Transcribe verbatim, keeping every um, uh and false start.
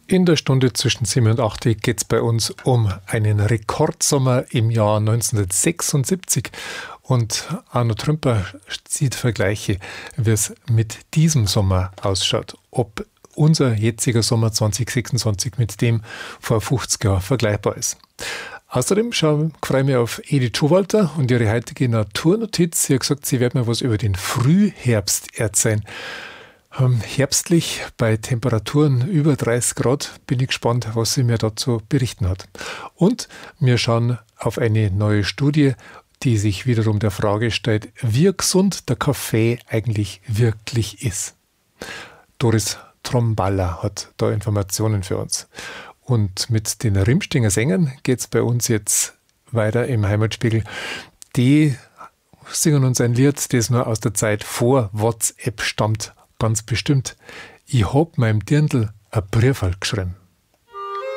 In der Stunde zwischen sieben und acht geht es bei uns um einen Rekordsommer im Jahr neunzehnhundertsechsundsiebzig. Und Arno Trümper zieht Vergleiche, wie es mit diesem Sommer ausschaut. Ob unser jetziger Sommer zwanzig sechsundzwanzig mit dem vor fünfzig Jahren vergleichbar ist. Außerdem freue ich mich auf Edith Schowalter und ihre heutige Naturnotiz. Sie hat gesagt, sie wird mir was über den Frühherbst erzählen. Ähm, herbstlich bei Temperaturen über dreißig Grad. Bin ich gespannt, was sie mir dazu berichten hat. Und wir schauen auf eine neue Studie, die sich wiederum der Frage stellt, wie gesund der Kaffee eigentlich wirklich ist. Doris Tromballer hat da Informationen für uns. Und mit den Rimstinger Sängern geht es bei uns jetzt weiter im Heimatspiegel. Die singen uns ein Lied, das nur aus der Zeit vor WhatsApp stammt. Ganz bestimmt. Ich hab meinem Dirndl ein Brieferl geschrieben.